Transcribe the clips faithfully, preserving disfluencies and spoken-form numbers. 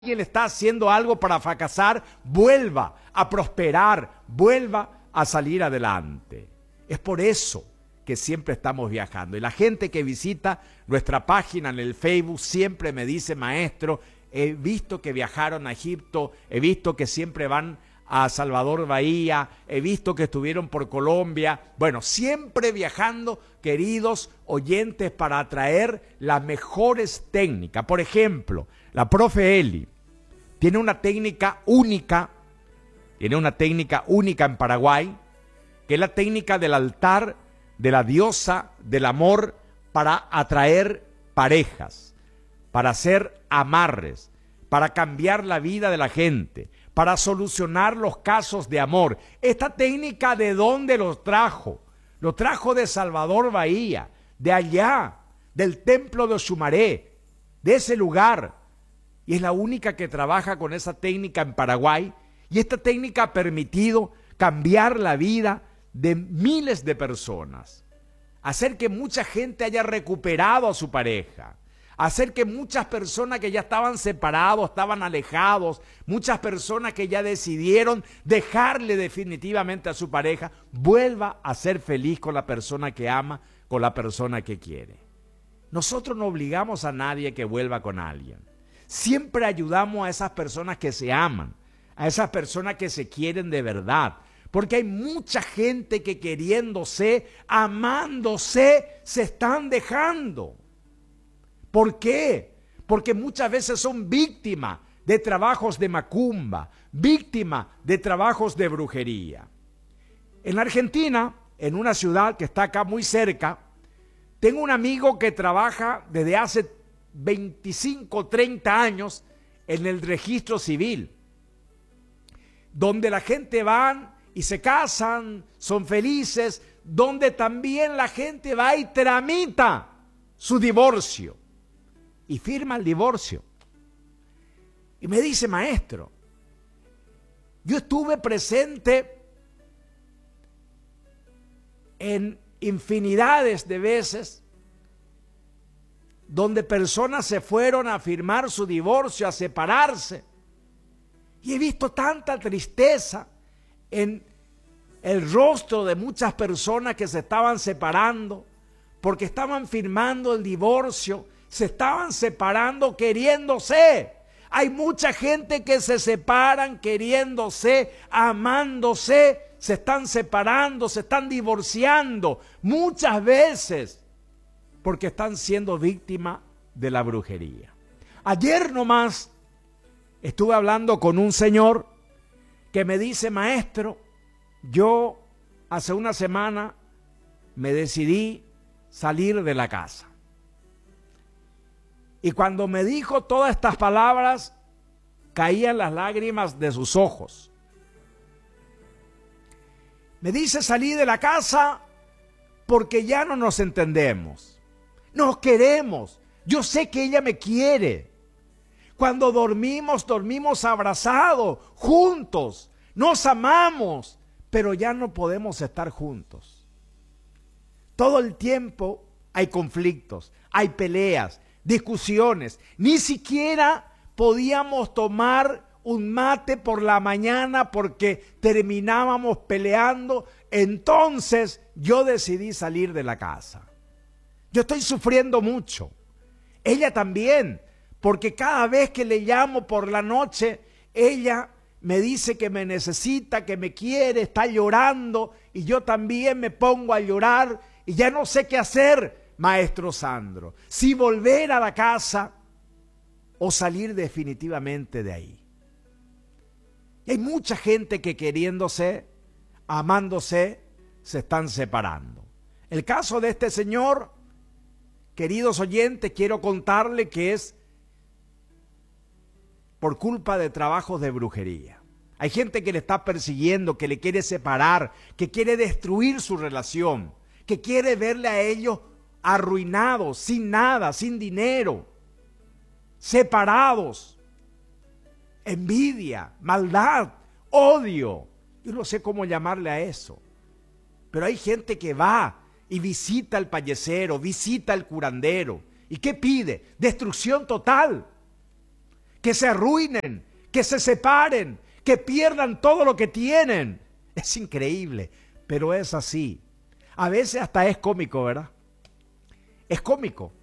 alguien está haciendo algo para fracasar, vuelva a prosperar, vuelva a salir adelante. Es por eso que siempre estamos viajando. Y la gente que visita nuestra página en el Facebook siempre me dice: maestro, he visto que viajaron a Egipto, he visto que siempre van a Salvador Bahía, he visto que estuvieron por Colombia. Bueno, siempre viajando, queridos oyentes, para atraer las mejores técnicas. Por ejemplo, la profe Eli tiene una técnica única, tiene una técnica única en Paraguay, que es la técnica del altar de la diosa del amor para atraer parejas, para hacer amarres, para cambiar la vida de la gente, para solucionar los casos de amor. Esta técnica, ¿de dónde los trajo? Lo trajo de Salvador Bahía, de allá, del templo de Xumaré, de ese lugar. Y es la única que trabaja con esa técnica en Paraguay. Y esta técnica ha permitido cambiar la vida de miles de personas, hacer que mucha gente haya recuperado a su pareja, hacer que muchas personas que ya estaban separados, estaban alejados, muchas personas que ya decidieron dejarle definitivamente a su pareja, vuelva a ser feliz con la persona que ama, con la persona que quiere. Nosotros no obligamos a nadie que vuelva con alguien. Siempre ayudamos a esas personas que se aman, a esas personas que se quieren de verdad. Porque hay mucha gente que queriéndose, amándose, se están dejando. ¿Por qué? Porque muchas veces son víctimas de trabajos de macumba, víctimas de trabajos de brujería. En Argentina, en una ciudad que está acá muy cerca, tengo un amigo que trabaja desde hace veinticinco, treinta años en el registro civil, donde la gente va y se casan, son felices, donde también la gente va y tramita su divorcio y firma el divorcio. Y me dice: maestro, yo estuve presente en infinidades de veces donde personas se fueron a firmar su divorcio, a separarse, y he visto tanta tristeza en el rostro de muchas personas que se estaban separando, porque estaban firmando el divorcio, se estaban separando queriéndose. Hay mucha gente que se separan queriéndose, amándose, se están separando, se están divorciando, muchas veces porque están siendo víctimas de la brujería. Ayer nomás estuve hablando con un señor que me dice: maestro, yo hace una semana me decidí salir de la casa. Y cuando me dijo todas estas palabras, caían las lágrimas de sus ojos. Me dice: salí de la casa porque ya no nos entendemos. Nos queremos. Yo sé que ella me quiere. Cuando dormimos, dormimos abrazados, juntos. Nos amamos, pero ya no podemos estar juntos. Todo el tiempo hay conflictos, hay peleas, discusiones. Ni siquiera podíamos tomar un mate por la mañana porque terminábamos peleando. Entonces yo decidí salir de la casa. Yo estoy sufriendo mucho. Ella también, porque cada vez que le llamo por la noche, ella me dice que me necesita, que me quiere, está llorando, y yo también me pongo a llorar y ya no sé qué hacer, maestro Sandro. Si volver a la casa o salir definitivamente de ahí. Y hay mucha gente que queriéndose, amándose, se están separando. El caso de este señor, queridos oyentes, quiero contarle que es por culpa de trabajos de brujería. Hay gente que le está persiguiendo, que le quiere separar, que quiere destruir su relación, que quiere verle a ellos arruinados, sin nada, sin dinero, separados. Envidia, maldad, odio. Yo no sé cómo llamarle a eso. Pero hay gente que va y visita al payesero, visita al curandero. ¿Y qué pide? Destrucción total. que se arruinen, que se separen, que pierdan todo lo que tienen. Es increíble, pero es así. A veces hasta es cómico, ¿verdad? Es cómico,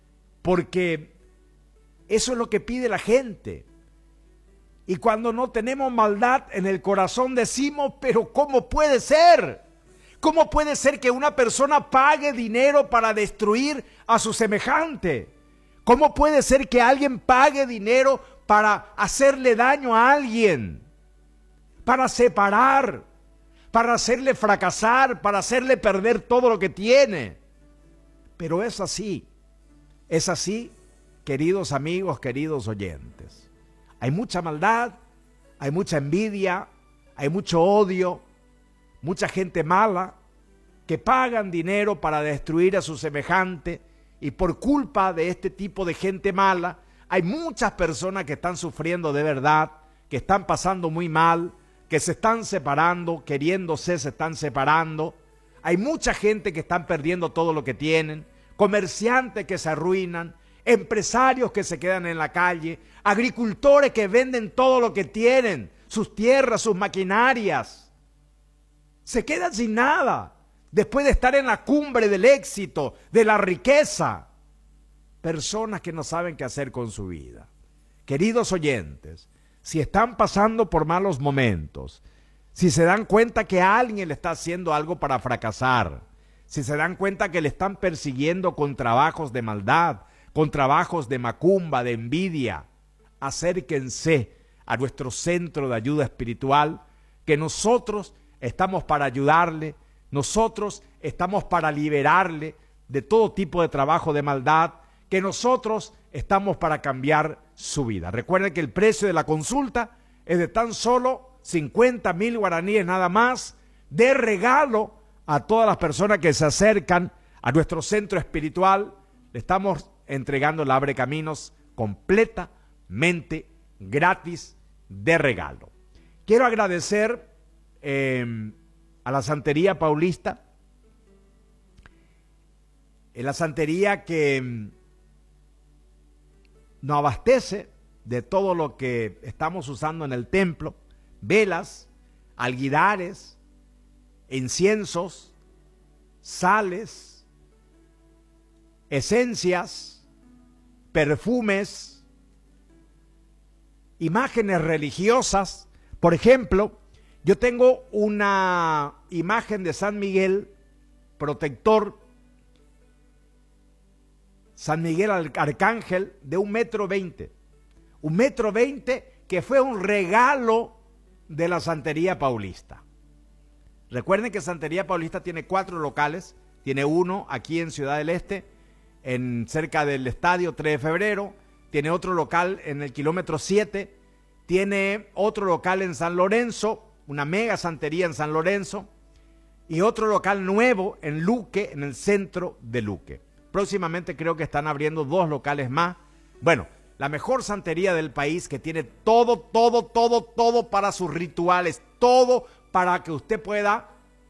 porque eso es lo que pide la gente. Y cuando no tenemos maldad en el corazón decimos, pero ¿cómo puede ser? ¿Cómo puede ser que una persona pague dinero para destruir a su semejante? ¿Cómo puede ser que alguien pague dinero para hacerle daño a alguien? Para separar, para hacerle fracasar, para hacerle perder todo lo que tiene. Pero es así, es así, queridos amigos, queridos oyentes. Hay mucha maldad, hay mucha envidia, hay mucho odio, mucha gente mala que pagan dinero para destruir a su semejante, y por culpa de este tipo de gente mala, hay muchas personas que están sufriendo de verdad, que están pasando muy mal, que se están separando, queriéndose se están separando. Hay mucha gente que están perdiendo todo lo que tienen, comerciantes que se arruinan, empresarios que se quedan en la calle, agricultores que venden todo lo que tienen, sus tierras, sus maquinarias. Se quedan sin nada, después de estar en la cumbre del éxito, de la riqueza. Personas que no saben qué hacer con su vida. Queridos oyentes, si están pasando por malos momentos, si se dan cuenta que alguien le está haciendo algo para fracasar, si se dan cuenta que le están persiguiendo con trabajos de maldad, con trabajos de macumba, de envidia, acérquense a nuestro centro de ayuda espiritual, que nosotros estamos para ayudarle, nosotros estamos para liberarle de todo tipo de trabajo de maldad, que nosotros estamos para cambiar su vida. Recuerden que el precio de la consulta es de tan solo cincuenta mil guaraníes nada más, de regalo a todas las personas que se acercan a nuestro centro espiritual. Le estamos entregando la Abre Caminos completamente gratis, de regalo. Quiero agradecer eh, a la Santería Paulista, en la santería que nos abastece de todo lo que estamos usando en el templo: velas, alguidares, inciensos, sales, esencias, perfumes, imágenes religiosas. Por ejemplo, yo tengo una imagen de San Miguel protector, San Miguel Arcángel, de un metro veinte. Un metro veinte que fue un regalo de la Santería Paulista. Recuerden que Santería Paulista tiene cuatro locales. Tiene uno aquí en Ciudad del Este, en cerca del estadio tres de febrero. Tiene otro local en el kilómetro siete. Tiene otro local en San Lorenzo, una mega santería en San Lorenzo. Y otro local nuevo en Luque, en el centro de Luque. Próximamente creo que están abriendo dos locales más. Bueno, la mejor santería del país, que tiene todo, todo, todo, todo para sus rituales, todo para que usted pueda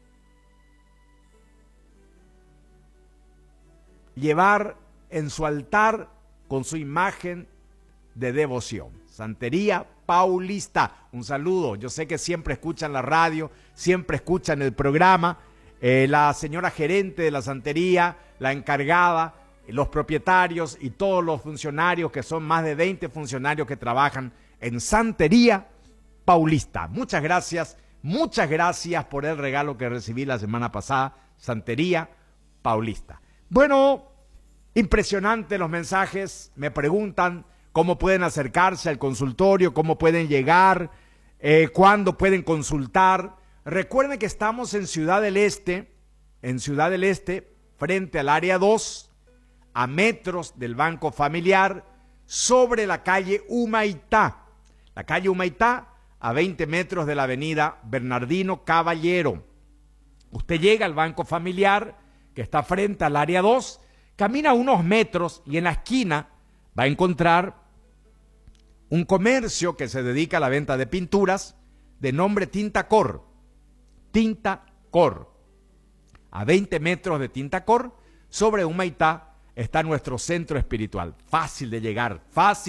llevar en su altar con su imagen de devoción. Santería Paulista. Un saludo. Yo sé que siempre escuchan la radio, siempre escuchan el programa. Eh, la señora gerente de la santería, la encargada, los propietarios y todos los funcionarios, que son más de veinte funcionarios que trabajan en Santería Paulista. Muchas gracias, muchas gracias por el regalo que recibí la semana pasada, Santería Paulista. Bueno, impresionante los mensajes. Me preguntan cómo pueden acercarse al consultorio, cómo pueden llegar, eh, cuándo pueden consultar. Recuerden que estamos en Ciudad del Este, en Ciudad del Este, frente al área dos, a metros del Banco Familiar, sobre la calle Humaitá. La calle Humaitá, a veinte metros de la avenida Bernardino Caballero. Usted llega al Banco Familiar, que está frente al área dos, camina unos metros y en la esquina va a encontrar un comercio que se dedica a la venta de pinturas de nombre Tinta Cor. Tinta Cor. A veinte metros de Tinta Cor, sobre Humaitá, está nuestro centro espiritual. Fácil de llegar, fácil,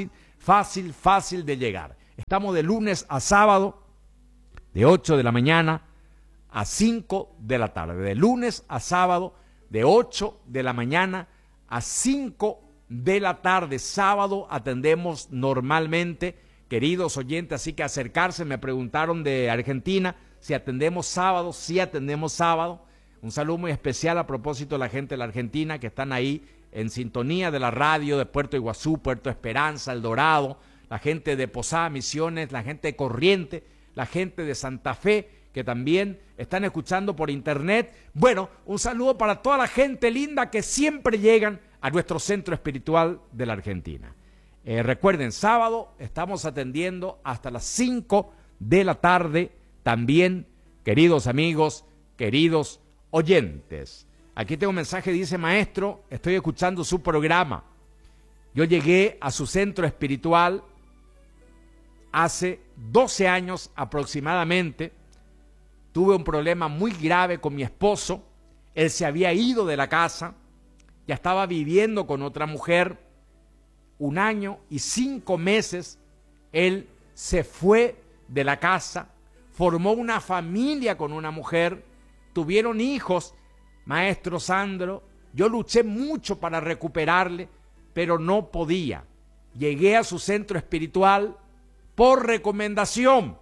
fácil, fácil de llegar. Estamos de lunes a sábado, de ocho de la mañana a cinco de la tarde. De lunes a sábado, de ocho de la mañana a cinco de la tarde. Sábado atendemos normalmente, queridos oyentes, así que acercarse. Me preguntaron de Argentina si atendemos sábado. Sí atendemos sábado. Un saludo muy especial a propósito de la gente de la Argentina que están ahí en sintonía de la radio de Puerto Iguazú, Puerto Esperanza, El Dorado, la gente de Posada Misiones, la gente de Corriente, la gente de Santa Fe, que también están escuchando por internet. Bueno, un saludo para toda la gente linda que siempre llegan a nuestro centro espiritual de la Argentina. Eh, recuerden, sábado estamos atendiendo hasta las cinco de la tarde, también, queridos amigos, queridos oyentes. Aquí tengo un mensaje, dice: maestro, estoy escuchando su programa. Yo llegué a su centro espiritual hace doce años aproximadamente. Tuve un problema muy grave con mi esposo. Él se había ido de la casa, ya estaba viviendo con otra mujer. Un año y cinco meses él se fue de la casa, formó una familia con una mujer, tuvieron hijos. Maestro Sandro, yo luché mucho para recuperarle, pero no podía. Llegué a su centro espiritual por recomendación.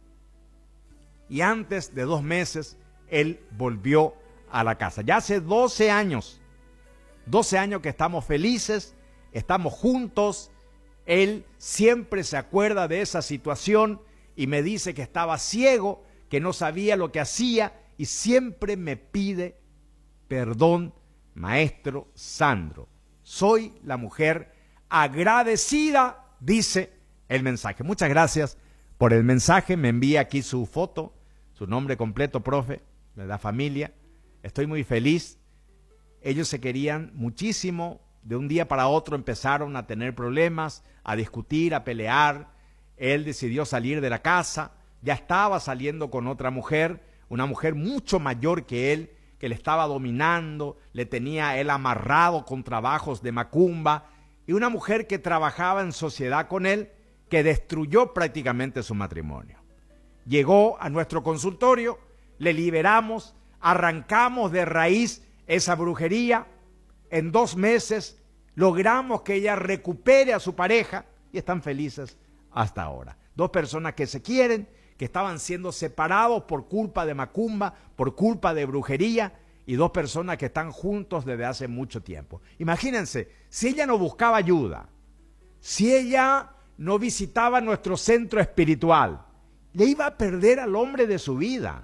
Y antes de dos meses, él volvió a la casa. Ya hace doce años, doce años que estamos felices, estamos juntos. Él siempre se acuerda de esa situación y me dice que estaba ciego, que no sabía lo que hacía y siempre me pide perdón. Maestro Sandro, soy la mujer agradecida, dice el mensaje. Muchas gracias por el mensaje. Me envía aquí su foto, su nombre completo, profe, de la familia. Estoy muy feliz. Ellos se querían muchísimo. De un día para otro empezaron a tener problemas, a discutir, a pelear. Él decidió salir de la casa. Ya estaba saliendo con otra mujer, una mujer mucho mayor que él, que le estaba dominando, le tenía él amarrado con trabajos de macumba, y una mujer que trabajaba en sociedad con él, que destruyó prácticamente su matrimonio. Llegó a nuestro consultorio, le liberamos, arrancamos de raíz esa brujería. En dos meses logramos que ella recupere a su pareja y están felices hasta ahora. Dos personas que se quieren, que estaban siendo separados por culpa de macumba, por culpa de brujería, y dos personas que están juntos desde hace mucho tiempo. Imagínense, si ella no buscaba ayuda, si ella no visitaba nuestro centro espiritual, le iba a perder al hombre de su vida,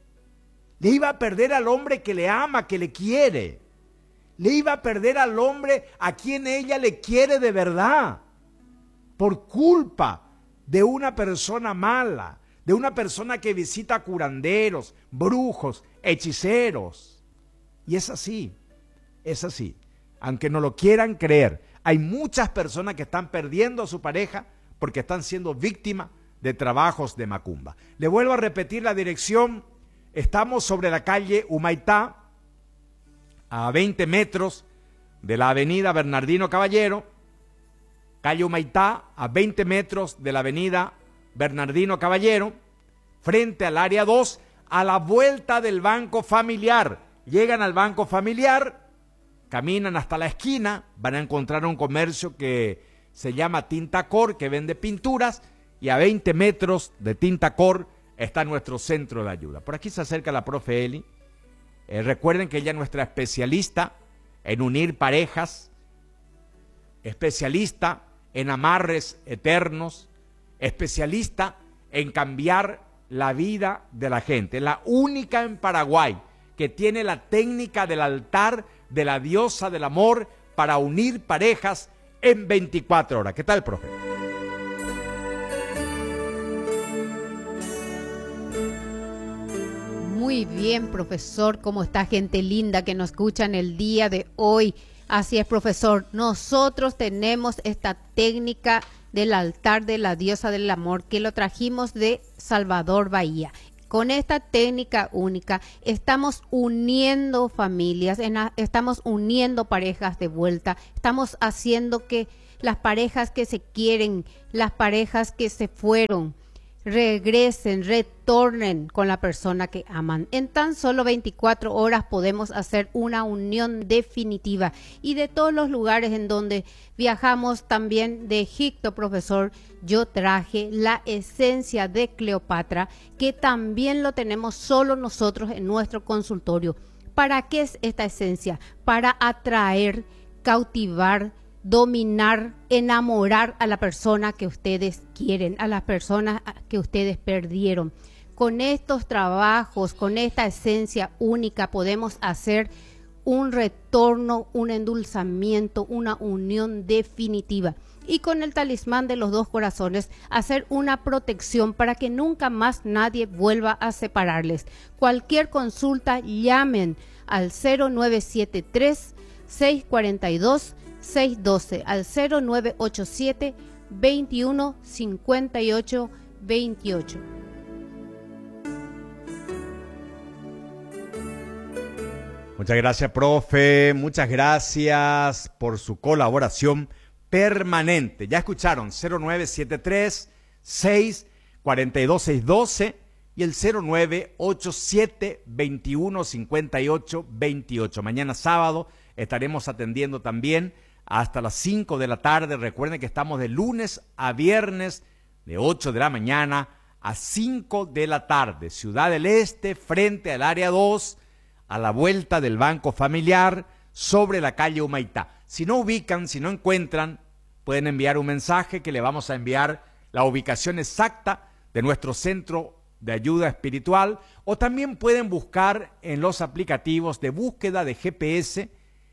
le iba a perder al hombre que le ama, que le quiere, le iba a perder al hombre a quien ella le quiere de verdad, por culpa de una persona mala, de una persona que visita curanderos, brujos, hechiceros. Y es así, es así. Aunque no lo quieran creer, hay muchas personas que están perdiendo a su pareja porque están siendo víctimas de trabajos de macumba. Le vuelvo a repetir la dirección. Estamos sobre la calle Humaitá, a veinte metros de la avenida Bernardino Caballero. Calle Humaitá, a veinte metros de la avenida Bernardino Caballero, frente al área dos, a la vuelta del Banco Familiar. Llegan al Banco Familiar, caminan hasta la esquina, van a encontrar un comercio que se llama Tintacor, que vende pinturas, y a veinte metros de Tintacor está nuestro centro de ayuda. Por aquí se acerca la profe Eli. Eh, recuerden que ella es nuestra especialista en unir parejas, especialista en amarres eternos, especialista en cambiar la vida de la gente. La única en Paraguay que tiene la técnica del altar de la diosa del amor para unir parejas en veinticuatro horas. ¿Qué tal, profe? Muy bien, profesor. ¿Cómo está, gente linda que nos escucha en el día de hoy? Así es, profesor. Nosotros tenemos esta técnica del altar de la diosa del amor que lo trajimos de Salvador Bahía. Con esta técnica única estamos uniendo familias, estamos uniendo parejas de vuelta, estamos haciendo que las parejas que se quieren, las parejas que se fueron, regresen, retornen con la persona que aman. En tan solo veinticuatro horas podemos hacer una unión definitiva. Y de todos los lugares en donde viajamos, también de Egipto, profesor, yo traje la esencia de Cleopatra, que también lo tenemos solo nosotros en nuestro consultorio. ¿Para qué es esta esencia? Para atraer, cautivar, dominar, enamorar a la persona que ustedes quieren, a las personas que ustedes perdieron. Con estos trabajos, con esta esencia única, podemos hacer un retorno, un endulzamiento, una unión definitiva. Y con el talismán de los dos corazones, hacer una protección para que nunca más nadie vuelva a separarles. Cualquier consulta, llamen al cero nueve siete tres, seis cuatro dos, seis uno dos, al cero nueve ocho siete, veintiuno cincuenta y ocho veintiocho. Muchas gracias, profe. Muchas gracias por su colaboración permanente. Ya escucharon, cero nueve siete tres, seis cuatro dos, seis uno dos y el cero nueve ocho siete, veintiuno cincuenta y ocho veintiocho. Mañana sábado estaremos atendiendo también hasta las cinco de la tarde. Recuerden que estamos de lunes a viernes de ocho de la mañana a cinco de la tarde. Ciudad del Este, frente al área dos, a la vuelta del Banco Familiar, sobre la calle Humaitá. Si no ubican, si no encuentran, pueden enviar un mensaje que le vamos a enviar la ubicación exacta de nuestro centro de ayuda espiritual, o también pueden buscar en los aplicativos de búsqueda de G P S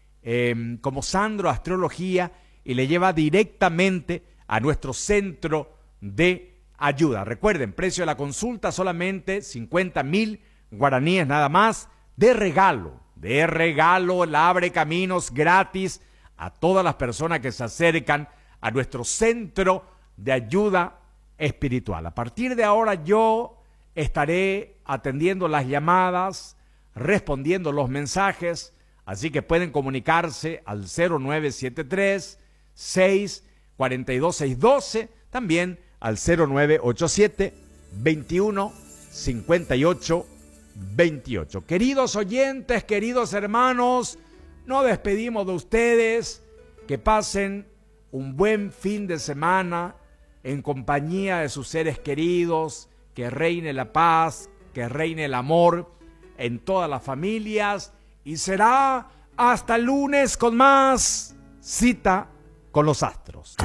eh, como Sandro Astrología, y le lleva directamente a nuestro centro de ayuda. Recuerden, precio de la consulta solamente cincuenta mil guaraníes nada más, de regalo, de regalo. La abre caminos gratis a todas las personas que se acercan a nuestro centro de ayuda espiritual. A partir de ahora yo estaré atendiendo las llamadas, respondiendo los mensajes, así que pueden comunicarse al cero nueve siete tres, seis cuatro dos, seis uno dos, también al cero nueve ocho siete, veintiuno cincuenta y ocho veintiocho. Queridos oyentes, queridos hermanos, nos despedimos de ustedes. Que pasen un buen fin de semana en compañía de sus seres queridos, que reine la paz, que reine el amor en todas las familias, y será hasta el lunes con más Cita com os Astros.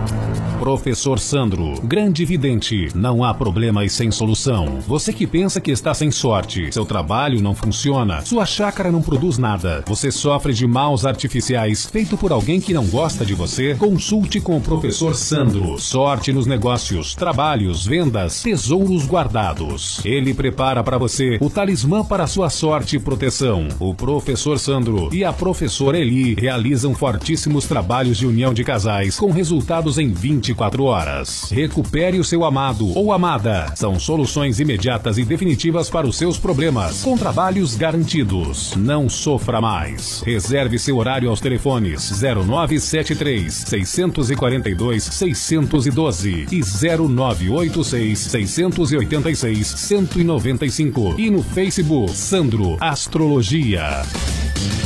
Professor Sandro, grande vidente, não há problemas sem solução. Você que pensa que está sem sorte, seu trabalho não funciona, sua chácara não produz nada, você sofre de maus artificiais feito por alguém que não gosta de você, consulte com o Professor Sandro. Sorte nos negócios, trabalhos, vendas, tesouros guardados. Ele prepara para você o talismã para sua sorte e proteção. O Professor Sandro e a Professora Eli realizam fortíssimos trabalhos de união de casais com resultados em vinte e quatro horas. Recupere o seu amado ou amada. São soluções imediatas e definitivas para os seus problemas, com trabalhos garantidos. Não sofra mais. Reserve seu horário aos telefones zero nove sete três, seis quatro dois, seis um dois e zero nove oito seis, seis oito seis, um nove cinco e no Facebook Sandro Astrologia.